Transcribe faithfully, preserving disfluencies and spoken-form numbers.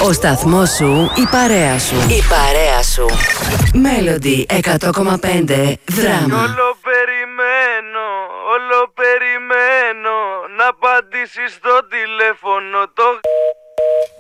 Ο σταθμός σου, η παρέα σου. Η παρέα σου. Melody εκατό κόμμα πέντε Δράμα. Όλο περιμένω, όλο περιμένω να απαντήσεις στο τηλέφωνο το